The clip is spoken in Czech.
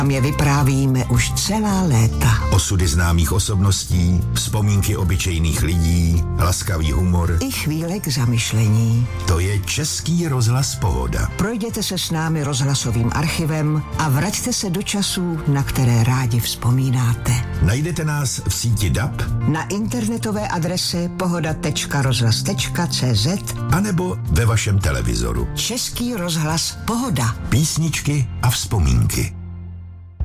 Tam je vyprávíme už celá léta. Osudy známých osobností, vzpomínky obyčejných lidí, laskavý humor I chvíle k zamyšlení. To je Český rozhlas Pohoda. Projděte se s námi rozhlasovým archivem a vraťte se do časů, na které rádi vzpomínáte. Najdete nás v síti DAB, na internetové adrese pohoda.rozhlas.cz anebo ve vašem televizoru. Český rozhlas Pohoda. Písničky a vzpomínky.